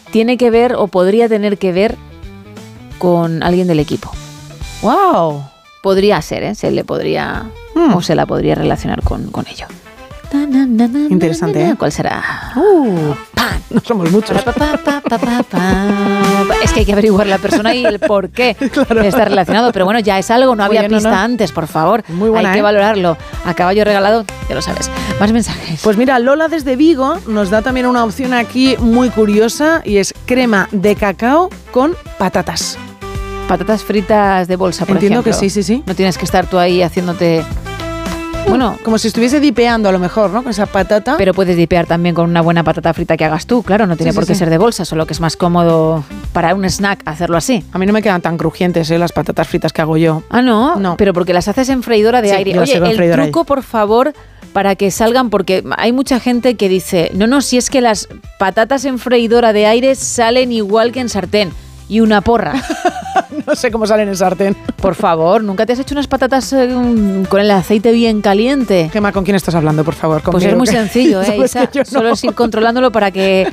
tiene que ver o podría tener que ver con alguien del equipo. ¡Wow! Podría ser, ¿eh? Se le podría o se la podría relacionar con ello. Interesante, ¿eh? ¿Cuál será? ¡Pan! No somos muchos. Es que hay que averiguar la persona y el por qué está relacionado. Pero bueno, ya es algo, no había pista antes, por favor. Muy buena, hay que valorarlo. A caballo regalado, ya lo sabes. Más mensajes. Pues mira, Lola desde Vigo nos da también una opción aquí muy curiosa y es crema de cacao con patatas. Patatas fritas de bolsa, por Entiendo ejemplo. que sí. No tienes que estar tú ahí haciéndote... Bueno, como si estuviese dipeando a lo mejor, ¿no? Con esa patata. Pero puedes dipear también con una buena patata frita que hagas tú, claro, no tiene por qué ser de bolsa, solo que es más cómodo para un snack hacerlo así. A mí no me quedan tan crujientes, las patatas fritas que hago yo. Ah, ¿no? Pero porque las haces en freidora de aire. Oye, el truco, por favor, para que salgan, porque hay mucha gente que dice, no, si es que las patatas en freidora de aire salen igual que en sartén. Y una porra. No sé cómo salen en sartén. Por favor, ¿nunca te has hecho unas patatas con el aceite bien caliente? Gemma, ¿con quién estás hablando, por favor? Pues es muy sencillo, Isa. Solo es ir controlándolo para que,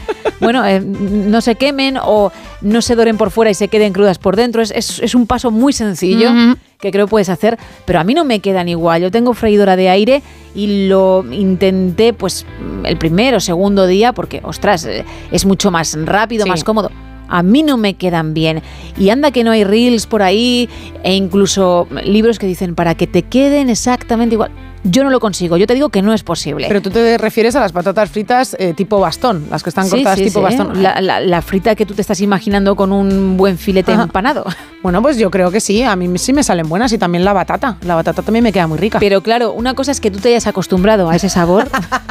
no se quemen o no se doren por fuera y se queden crudas por dentro. Es un paso muy sencillo que creo puedes hacer, pero a mí no me quedan igual. Yo tengo freidora de aire y lo intenté pues el primero o segundo día porque, ostras, es mucho más rápido, más cómodo. A mí no me quedan bien. Y anda que no hay reels por ahí e incluso libros que dicen para que te queden exactamente igual. Yo no lo consigo, yo te digo que no es posible. Pero tú te refieres a las patatas fritas tipo bastón, las que están cortadas tipo bastón. La frita que tú te estás imaginando con un buen filete empanado. Bueno, pues yo creo que sí, a mí sí me salen buenas y también la batata. La batata también me queda muy rica. Pero claro, una cosa es que tú te hayas acostumbrado a ese sabor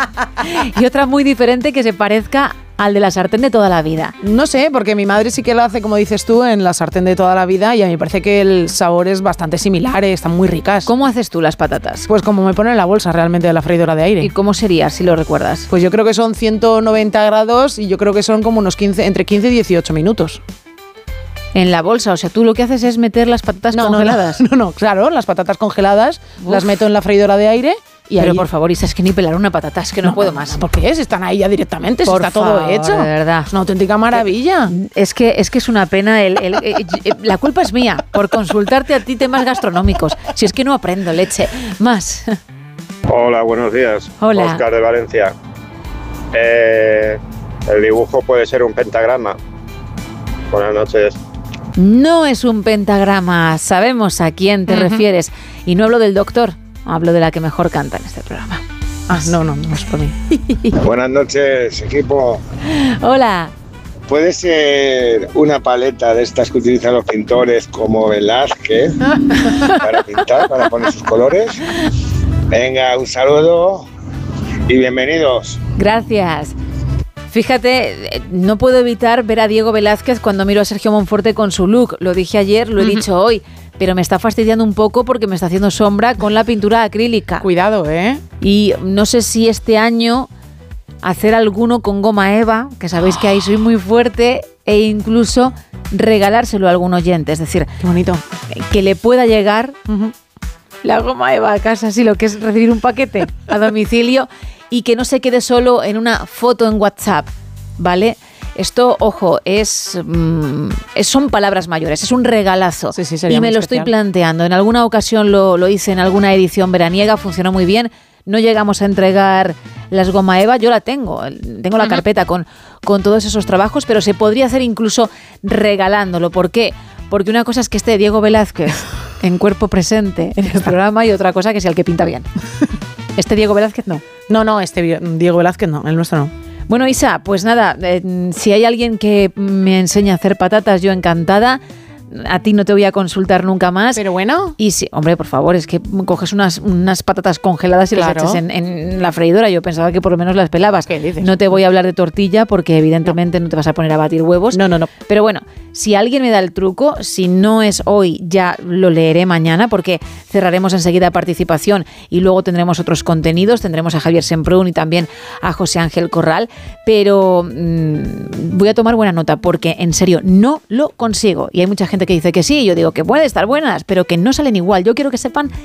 y otra muy diferente que se parezca al de la sartén de toda la vida. No sé, porque mi madre sí que lo hace, como dices tú, en la sartén de toda la vida y a mí me parece que el sabor es bastante similar, están muy ricas. ¿Cómo haces tú las patatas? Pues como me pone en la bolsa realmente de la freidora de aire. ¿Y cómo sería, si lo recuerdas? Pues yo creo que son 190 grados y yo creo que son como unos entre 15 y 18 minutos. En la bolsa, o sea, tú lo que haces es meter las patatas congeladas. No, claro, las patatas congeladas las meto en la freidora de aire. Pero ahí, por favor, Isa, es que ni pelar una patata, es que no puedo más. ¿Por qué? Están ahí ya directamente, está favor, todo hecho. De verdad. Es una auténtica maravilla. Es que es una pena. La culpa es mía por consultarte a ti temas gastronómicos. Si es que no aprendo, leche. Más. Hola, buenos días. Hola. Óscar de Valencia. El dibujo puede ser un pentagrama. Buenas noches. No es un pentagrama. Sabemos a quién te refieres. Y no hablo del doctor. Hablo de la que mejor canta en este programa. No es por mí. Buenas noches, equipo. Hola. ¿Puede ser una paleta de estas que utilizan los pintores como Velázquez para pintar, para poner sus colores? Venga, un saludo y bienvenidos. Gracias. Fíjate, no puedo evitar ver a Diego Velázquez cuando miro a Sergio Monforte con su look. Lo dije ayer, lo he dicho hoy, pero me está fastidiando un poco porque me está haciendo sombra con la pintura acrílica. Cuidado, ¿eh? Y no sé si este año hacer alguno con goma eva, que sabéis que ahí soy muy fuerte, e incluso regalárselo a algún oyente. Es decir, qué bonito, que le pueda llegar la goma eva a casa, así lo que es recibir un paquete a domicilio. Y que no se quede solo en una foto en WhatsApp, ¿vale? Esto, ojo, son palabras mayores, es un regalazo. Sí, y me lo estoy planteando. En alguna ocasión lo hice en alguna edición veraniega, funcionó muy bien. No llegamos a entregar las goma eva, yo la tengo la carpeta con todos esos trabajos, pero se podría hacer incluso regalándolo. ¿Por qué? Porque una cosa es que esté Diego Velázquez en cuerpo presente en el programa y otra cosa que sea el que pinta bien. ¿Este Diego Velázquez no? No, este Diego Velázquez no, el nuestro no. Bueno, Isa, pues nada, si hay alguien que me enseñe a hacer patatas, yo encantada. A ti no te voy a consultar nunca más. Pero bueno. Y sí, hombre, por favor, es que coges unas patatas congeladas y las echas en la freidora. Yo pensaba que por lo menos las pelabas. ¿Qué dices? No te voy a hablar de tortilla porque evidentemente no te vas a poner a batir huevos. No. Pero bueno, si alguien me da el truco, si no es hoy, ya lo leeré mañana porque cerraremos enseguida participación y luego tendremos otros contenidos. Tendremos a Javier Semprún y también a José Ángel Corral. Pero voy a tomar buena nota porque, en serio, no lo consigo. Y hay mucha gente que dice que sí, yo digo que puede estar buenas, pero que no salen igual. Yo quiero que sepan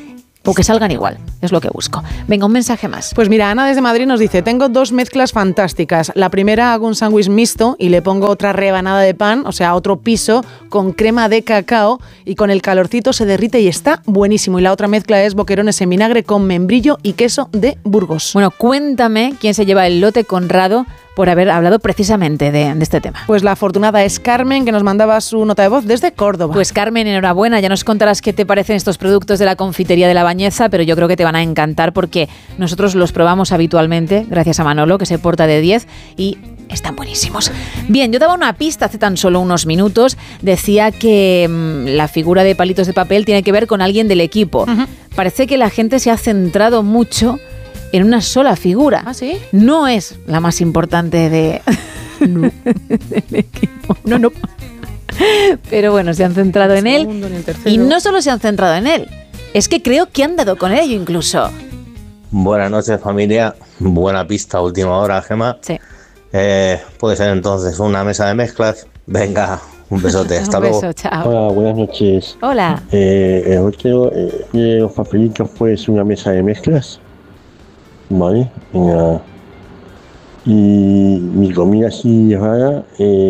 o que salgan igual, es lo que busco. Venga, un mensaje más. Pues mira, Ana desde Madrid nos dice, tengo 2 mezclas fantásticas. La primera, hago un sándwich mixto y le pongo otra rebanada de pan, o sea, otro piso con crema de cacao y con el calorcito se derrite y está buenísimo. Y la otra mezcla es boquerones en vinagre con membrillo y queso de Burgos. Bueno, cuéntame quién se lleva el lote, Conrado, por haber hablado precisamente de este tema. Pues la afortunada es Carmen, que nos mandaba su nota de voz desde Córdoba. Pues Carmen, enhorabuena, ya nos contarás qué te parecen estos productos de la confitería de La Bañeza, pero yo creo que te van a encantar porque nosotros los probamos habitualmente, gracias a Manolo, que se porta de 10 y están buenísimos. Bien, yo daba una pista hace tan solo unos minutos, decía que la figura de palitos de papel tiene que ver con alguien del equipo. Uh-huh. Parece que la gente se ha centrado mucho en una sola figura. ¿Ah, sí? No es la más importante del equipo. No. Pero bueno, se han centrado en él. Y no solo se han centrado en él, es que creo que han dado con ello incluso. Buenas noches, familia. Buena pista, última hora, Gemma. Sí. Puede ser entonces una mesa de mezclas. Venga, un besote, hasta luego. Un beso, chao. Hola, buenas noches. Hola. Hoy quiero los papelitos, pues una mesa de mezclas. Vale, venga. Y mi comida así rara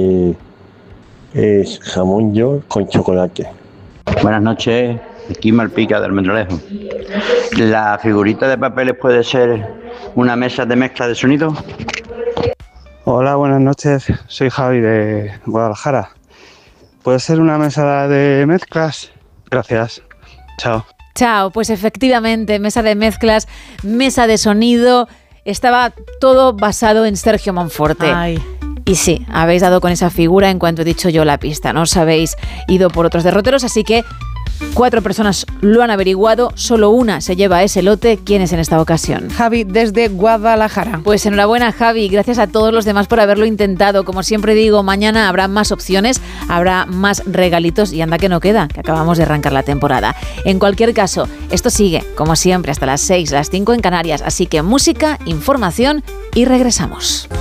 es jamón york con chocolate. Buenas noches, aquí Malpica del Almendralejo. ¿La figurita de papeles puede ser una mesa de mezcla de sonido? Hola, buenas noches, soy Javi de Guadalajara. ¿Puede ser una mesa de mezclas? Gracias, chao. Chao, pues efectivamente, mesa de mezclas, mesa de sonido, estaba todo basado en Sergio Monforte. Ay. Y sí, habéis dado con esa figura en cuanto he dicho yo la pista, no os habéis ido por otros derroteros, así que 4 personas lo han averiguado, solo una se lleva ese lote. ¿Quién es en esta ocasión? Javi, desde Guadalajara. Pues enhorabuena, Javi, gracias a todos los demás por haberlo intentado. Como siempre digo, mañana habrá más opciones, habrá más regalitos y anda que no queda, que acabamos de arrancar la temporada. En cualquier caso, esto sigue, como siempre, hasta las 6, las 5 en Canarias, así que música, información y regresamos.